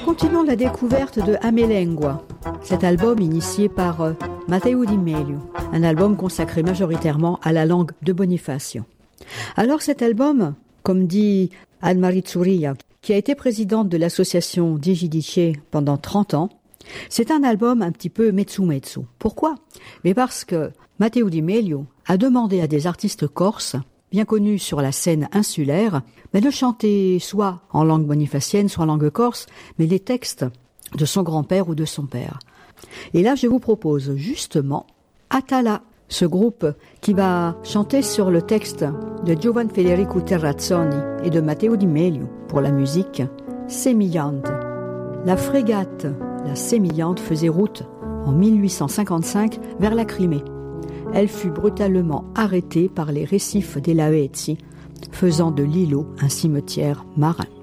Continuons la découverte de Amelengua, cet album initié par Matteo Di Meglio, un album consacré majoritairement à la langue de Bonifacio. Alors cet album, comme dit Anne-Marie Zuria, qui a été présidente de l'association Digidice pendant 30 ans, c'est un album un petit peu mezzo-mezzo. Pourquoi ? Mais parce que Matteo Di Meglio a demandé à des artistes corses, bien connus sur la scène insulaire, de chanter soit en langue bonifacienne, soit en langue corse, mais les textes de son grand-père ou de son père. Et là, je vous propose justement Atala, ce groupe qui va chanter sur le texte de Giovan Federico Terrazzoni et de Matteo Di Meglio pour la musique Semillante. La frégate, la Semillante, faisait route en 1855 vers la Crimée. Elle fut brutalement arrêtée par les récifs des Lavezzi, faisant de l'îlot un cimetière marin.